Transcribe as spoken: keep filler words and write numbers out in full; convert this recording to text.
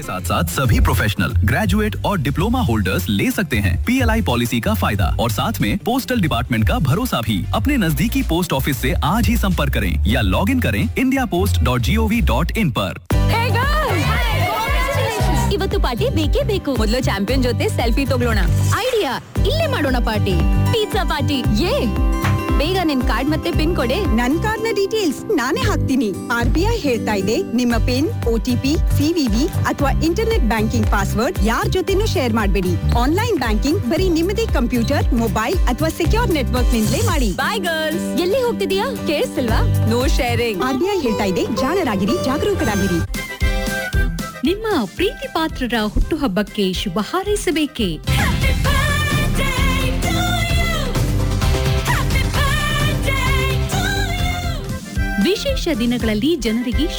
साथ साथ सभी प्रोफेशनल, ग्रेजुएट और डिप्लोमा होल्डर्स ले सकते हैं पीएलआई पॉलिसी का फायदा और साथ में पोस्टल डिपार्टमेंट का भरोसा भी। अपने नजदीकी पोस्ट ऑफिस से आज ही संपर्क करें या लॉग इन करें India post dot G O V dot in पर। ಇವತ್ತು ಪಾರ್ಟಿ ಬೇಕೇ ಬೇಕು. ಮೊದಲು ಚಾಂಪಿಯನ್ ಜೊತೆ ಸೆಲ್ಫಿ ತಗೊಳ್ಳೋಣ. ಐಡಿಯಾ, ಇಲ್ಲೇ ಮಾಡೋಣ ಪಾರ್ಟಿ. Pizza party. ಯೇ, ಬೇಗ ನಿನ್ ಕಾರ್ಡ್ ಮತ್ತೆ ಪಿನ್ ಕೊಡೆ. ನನ್ ಕಾರ್ಡ್ ನ ಡೀಟೇಲ್ಸ್ ನಾನೇ ಹಾಕ್ತೀನಿ. ಆರ್ ಬಿ ಐ ಹೇಳ್ತಾ ಇದೆ, ನಿಮ್ಮ ಪಿನ್, ಓಟಿಪಿ, ಸಿವಿವಿ ಅಥವಾ ಇಂಟರ್ನೆಟ್ ಬ್ಯಾಂಕಿಂಗ್ ಪಾಸ್ವರ್ಡ್ ಯಾರ್ ಜೊತೆನೂ ಶೇರ್ ಮಾಡಬೇಡಿ. ಆನ್ಲೈನ್ ಬ್ಯಾಂಕಿಂಗ್ ಬರೀ ನಿಮ್ಮದೇ ಕಂಪ್ಯೂಟರ್, ಮೊಬೈಲ್ ಅಥವಾ ಸೆಕ್ಯೂರ್ ನೆಟ್ವರ್ಕ್ ನಿಂದಲೇ ಮಾಡಿ. ಬಾಯ್ ಗರ್ಲ್ಸ್. ಎಲ್ಲಿ ಹೋಗ್ತಿದೀಯಾ? ಕೇಳಿಸ್ತಿಲ್ವಾ? No sharing. R B I ಹೇಳ್ತಾ ಇದೆ, ಜಾಣರಾಗಿರಿ, ಜಾಗರೂಕರಾಗಿರಿ. ನಿಮ್ಮ ಪ್ರೀತಿ ಪಾತ್ರರ ಹುಟ್ಟುಹಬ್ಬಕ್ಕೆ ಶುಭ ಹಾರೈಸಬೇಕೇ? ವಿಶೇಷ ದಿನಗಳಲ್ಲಿ ಜನರಿಗೆ